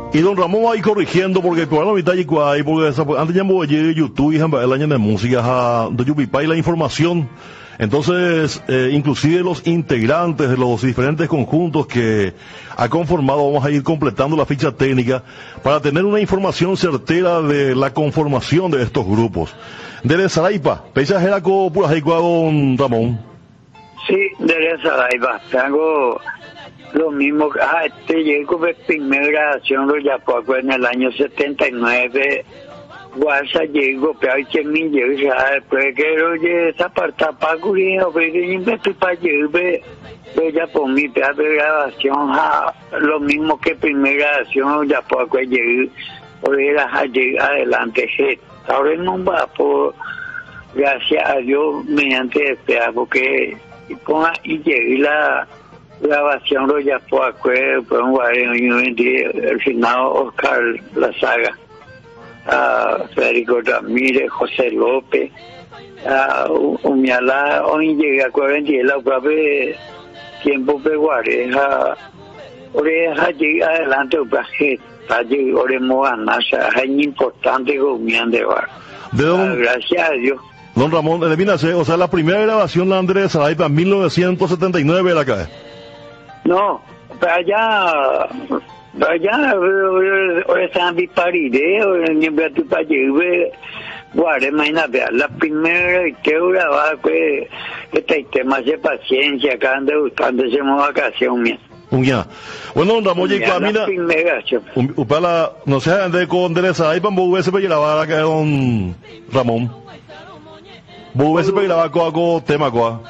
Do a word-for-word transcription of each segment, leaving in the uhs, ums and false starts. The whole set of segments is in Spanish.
Y don Ramón va a ir corrigiendo porque no me y porque antes ya me de YouTube y el año de música de Yupipa y la información. Entonces, eh, inclusive los integrantes de los diferentes conjuntos que ha conformado, vamos a ir completando la ficha técnica para tener una información certera de la conformación de estos grupos. Desde Saraipa, ¿pesa era con pura don Ramón? Sí, desde Saraipa, tengo lo mismo, ah, este llegó de primera grabación de Yapuaco en el año setenta y nueve. Guasa llegó, pero hay que me llegó, después que oye, esa parte para cubrir, pero yo me estoy para llegar, ya por mi grabación, lo mismo que primera grabación, ya por que llegué, por ir a llegar adelante, ahora no va por, gracias a Dios, mediante este, porque y llegué la grabación de ya por que, por un guardián, el final Oscar La Saga. Uh, Federico Ramírez, José López, uh, Umiala, hoy llega a cuarenta y la propia tiempo peguareja, oreja llega adelante, allí oremos a Nasa, es importante que Umian de bar. Uh, gracias a Dios. Don Ramón, elimínase, o sea, la primera grabación de Andrés Saraipa en mil novecientos setenta y nueve era acá. No, para allá. Allá, ahora están disparidades, ahora ni me tu pa lleve, guarde, imagínate, la primera que grababa, pues, este tema de paciencia, acá anda buscando esa vacación mía. Un día. Bueno, don Ramón, y camina. Upala, no sé, ande con Dereza, ahí para moverse para grabar acá, don Ramón. Moverse para grabar con algo tema, cuá.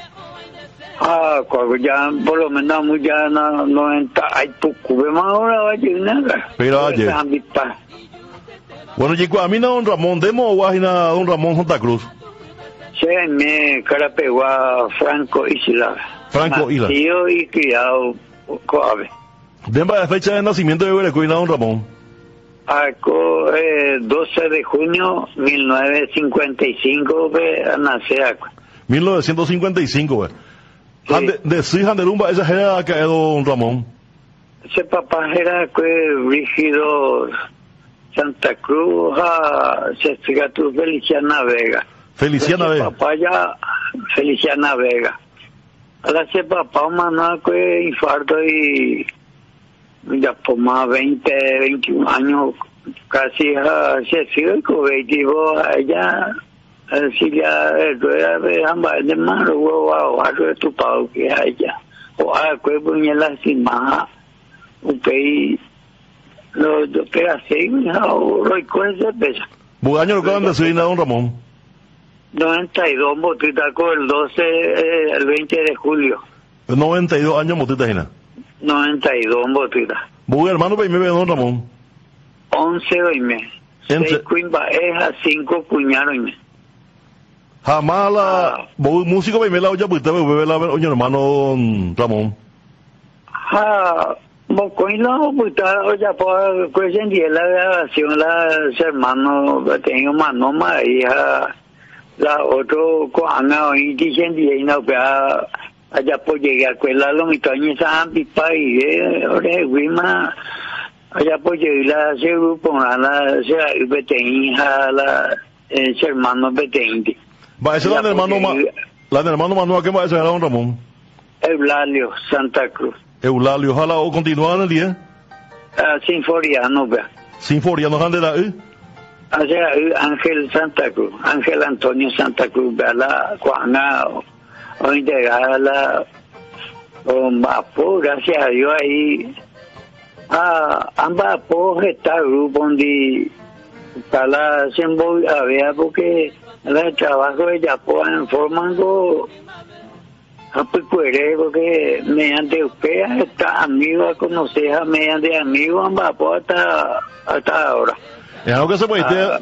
Ah, cuando ya por lo menos ya no no entra, hay poco, vemos ahora va a llegar. Pero ayer. Bueno, chico, a mí no don Ramón, demo guajina don Ramón Santa Cruz. Sí, me carapegua Franco Isla. Franco Isla. Tío y criado Coave. Dema la fecha de nacimiento de Berecuina don Ramón. Aco, eh, doce de junio mil novecientos cincuenta y cinco, nace acá. mil novecientos cincuenta y cinco, güey. Sí. De, de sí, Janderumba, esa era que don Ramón. Ese papá era que rígido Santa Cruz, a Certificado Feliciana Vega. Feliciana ese Vega. Papá ya, Feliciana Vega. Ahora ese papá, maná, que infarto y ya por más veinte, veintiún años, casi a Certificado Vega, allá. Si ya era de ambas de mano o a de tu pau que haya o a que ponía la cima un país lo do que hace o lo coisa pesa bu año lo acaban de decir don Ramón noventa y dos motitas con el doce eh, el veinte de julio noventa y dos años motitas Gina noventa y dos motitas bu hermano pues me ve don Ramón once hoy me seis cuimba es a cinco cuñados y me jamás la ah. músico me la olla puta me la oye hermano don Ramón ah mo coin la puta olla por cuestión de la grabación la hermano tengo mano más hija la otro cuana hoy dicen de no para allá por llegar a la lo mi toña san pipa y eh ore guima allá por llegar la se grupo la se betenja la el hermano betenji. Va, ese es el hermano Manuel, la del hermano Manuel, ¿qué va a ser don Ramón? Eulalio, Santa Cruz. Eulalio, ojalá o continuar en el día. Ah, Sinforiano, vea. Sinforiano, ¿dónde era él? O sea, Ángel Santa Cruz, Ángel Antonio Santa Cruz, vea la Juana, o integrada la, o Mapo, gracias a Dios ahí. Ah, ambas Mapo está grupo donde está la Semboya, vea, porque el trabajo de Yapoan formando a Picuere, porque mediante usted está amigo a conocer a mediante amigo ambas hasta hasta ahora. Es algo que se puede ah,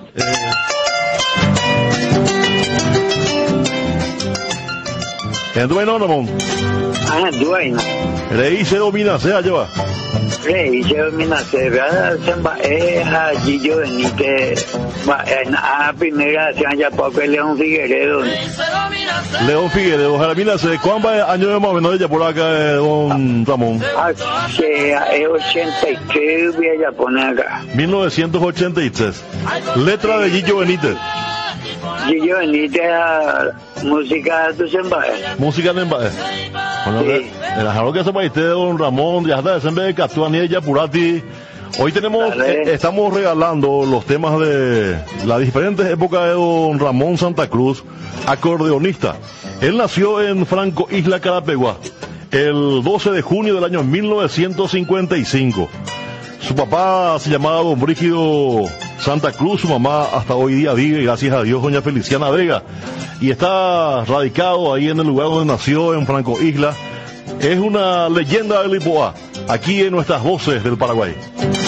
eh, ¿en dueno, Ramón? Ah, en dueno. Le hice domina, sea lleva. Reiche dominace, ¿verdad? Es allí yo venite a primera hacían ya poco León Figueredo. León Figueredo, Jaramínase, ¿cuántos años de más o menos ella por acá, don Ramón? Hace es ochenta y tres, voy a ya poner acá. mil novecientos ochenta y tres. Letra de Gillo Benítez. Gillo Benítez, música de tu sembae. Música de Embae. Bueno, Sí. en la que se país, don Ramón, ya está, siempre de Catuani y Yapurati. Hoy tenemos, Dale. eh, estamos regalando los temas de las diferentes épocas de don Ramón Santa Cruz, acordeonista. Él nació en Franco Isla Carapegua el doce de junio del año mil novecientos cincuenta y cinco. Su papá se llamaba don Brígido Santa Cruz, su mamá hasta hoy día vive, gracias a Dios, doña Feliciana Vega, y está radicado ahí en el lugar donde nació, en Franco Isla. Es una leyenda del Lipoa, aquí en nuestras voces del Paraguay.